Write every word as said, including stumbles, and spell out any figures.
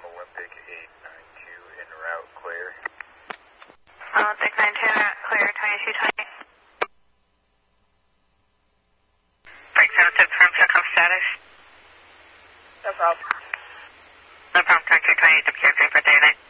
Olympic eight nine two en route, clear. Olympic nine two en route, clear, twenty-two twenty. Break seven six firm, check-off status. No problem. No problem, twenty-two twenty, W K for day nine.